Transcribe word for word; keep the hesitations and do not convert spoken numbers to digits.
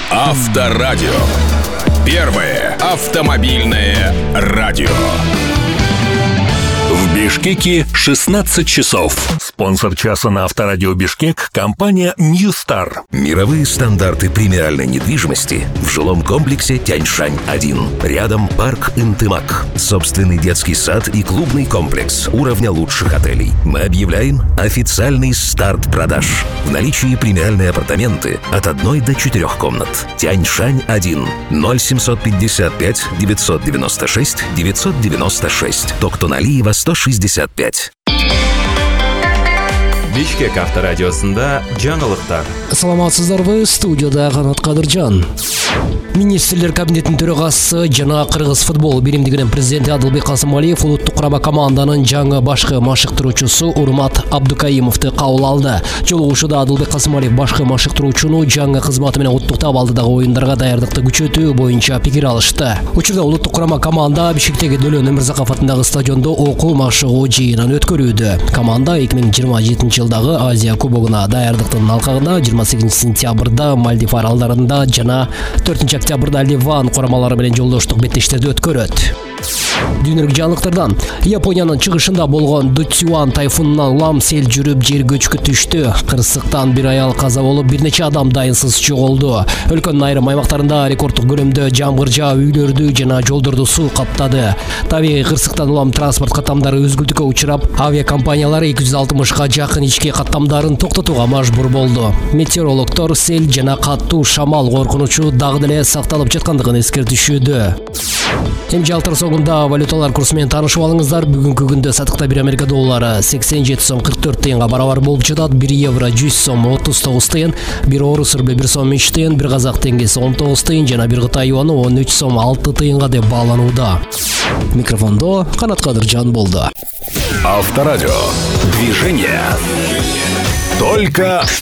Авторадио. Первое автомобильное радио. В Бишкеке шестнадцать часов. Спонсор часа на Авторадио Бишкек — компания Ньюстар. Мировые стандарты премиальной недвижимости в жилом комплексе Тяньшань один. Рядом парк Интымак. Собственный детский сад и клубный комплекс уровня лучших отелей. Мы объявляем официальный старт продаж. В наличии премиальные апартаменты от одной до четырех комнат. Тяньшань один. ноль семьсот пятьдесят пять девятьсот девяносто шесть девятьсот девяносто шесть. Токтоналиева сто шестьдесят пять. Бишкек авторадиосында жаңылыктар. Саламатсыздарбы, студияда Канат Кадыржан. Министрлер кабинетinin төрағасы жана Кыргыз футбол биримдигинин президенти Адылбек Касымалиев улуттук курама команданын жаңы башкы машыктыруучусу Урмат Абдукаимовду кабыл алды. Жолугушууда Адылбек Касымалиев башкы машыктыруучуну жаңы кызматы менен куттуктап алдыдагы оюндарга даярдыкты күчөтүү боюнча пикир алышты. Учурда улуттук курама команда Бишкектеги Дөлөн Өмүрзаков атындагы стадиондо окуу машыгуу жыйынын өткөрүүдө. Команда эки миң жыйырма жетинчи жылдагы Азия кубогуна даярдыктын алкагында жыйырма сегизинчи сентябрда Мальдив аралдарында жана төртүнчү октябрда Ливан курамалары менен жолдоштук беттештерди өткөрөт. Дүйнөлүк жаңылыктардан Япониянын чыгышында болгон Дутсюан тайфунунан улам сел жүрүп жер көчкү түштү. Кырсыктан бир аял каза болуп, бир нече адам дайынсыз жоголду. Өлкөнүн айрым аймактарында рекорддук көлөмдө жамгыр жаап үйлөрдү жана жолдорду суу каптады. Табигый кырсыктан улам транспорт каттамдары өзгүлтүккө учурап, авиакомпаниялар эки жүз алтымышка жакын ички каттамдарын токтотууга мажбур болду. Метеорологдор сел жана каттуу шамал коркунучу дагы деле сакталып жаткандыгын эскертишүүдө. Эми жалтыр соңунда валюталар курсу менен таанышып алыңыздар. Бүгүнкү күндө сатыкта бир Америка доллары сексен жети сом кырк төрт тыйынга барабар болуп жатат. бир евро жүз сом отуз тогуз тыйын, бир орус рубль бир сом үч тыйын, бир казак теңгеси он тогуз тыйын жана бир Кытай юаны он үч сом алты тыйынга деп бааланууда. Микрофондо Канат Кадыржан болду. Авторадио. Движение только